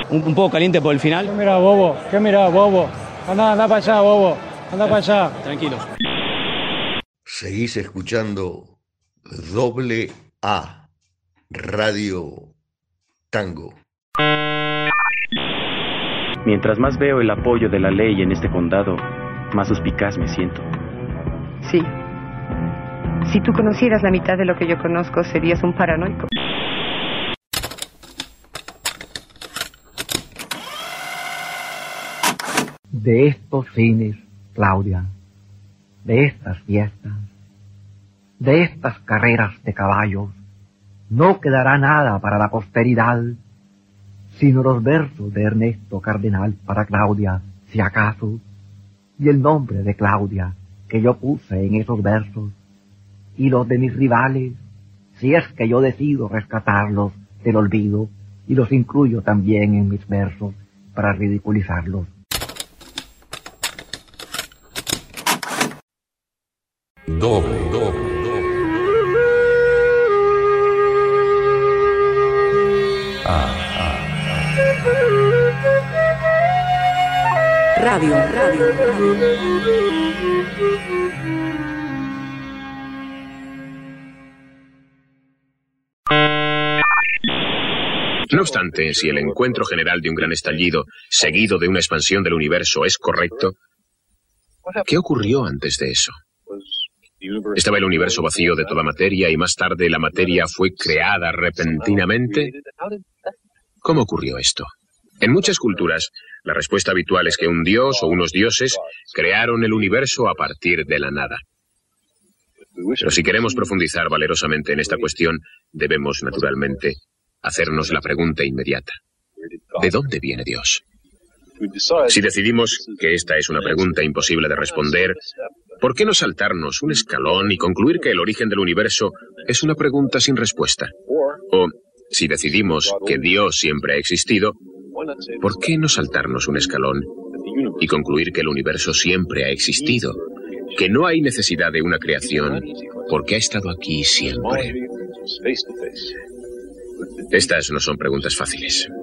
un poco caliente por el final. ¿Qué mirá, bobo? ¿Qué mirá, bobo? Anda para allá, bobo. Anda para allá. Tranquilo. Seguís escuchando Doble A, Radio Tango. Mientras más veo el apoyo de la ley en este condado, más suspicaz me siento. Sí. Si tú conocieras la mitad de lo que yo conozco, serías un paranoico. De estos cines, Claudia, de estas fiestas, de estas carreras de caballos, no quedará nada para la posteridad, sino los versos de Ernesto Cardenal para Claudia, si acaso, y el nombre de Claudia que yo puse en esos versos, y los de mis rivales, si es que yo decido rescatarlos del olvido, y los incluyo también en mis versos para ridiculizarlos. Doble. Radio. No obstante, si el encuentro general de un gran estallido, seguido de una expansión del universo, es correcto, ¿qué ocurrió antes de eso? ¿Estaba el universo vacío de toda materia y más tarde la materia fue creada repentinamente? ¿Cómo ocurrió esto? En muchas culturas, la respuesta habitual es que un dios o unos dioses crearon el universo a partir de la nada. Pero si queremos profundizar valerosamente en esta cuestión, debemos, naturalmente, hacernos la pregunta inmediata. ¿De dónde viene Dios? Si decidimos que esta es una pregunta imposible de responder, ¿por qué no saltarnos un escalón y concluir que el origen del universo es una pregunta sin respuesta? O, si decidimos que Dios siempre ha existido, ¿por qué no saltarnos un escalón y concluir que el universo siempre ha existido? Que no hay necesidad de una creación porque ha estado aquí siempre. Estas no son preguntas fáciles.